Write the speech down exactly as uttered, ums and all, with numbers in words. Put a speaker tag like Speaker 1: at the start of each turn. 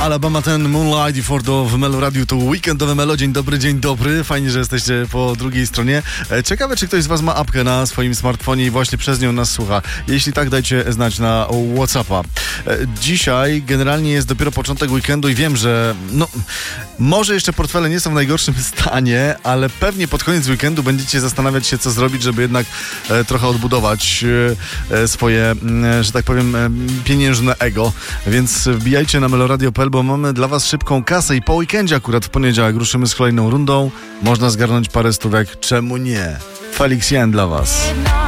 Speaker 1: Alabama ten Moonlight i Fordo w Melo Radio to weekendowe Melo. Dzień dobry, dzień dobry. Fajnie, że jesteście po drugiej stronie. Ciekawe, czy ktoś z was ma apkę na swoim smartfonie i właśnie przez nią nas słucha. Jeśli tak, dajcie znać na WhatsAppa. Dzisiaj generalnie jest dopiero początek weekendu i wiem, że no, może jeszcze portfele nie są w najgorszym stanie, ale pewnie pod koniec weekendu będziecie zastanawiać się, co zrobić, żeby jednak e, trochę odbudować e, swoje, e, że tak powiem, e, pieniężne ego. Więc wbijajcie na meloradio kropka p l, bo mamy dla was szybką kasę i po weekendzie akurat w poniedziałek ruszymy z kolejną rundą. Można zgarnąć parę stówek. Czemu nie? Felix Jan dla was.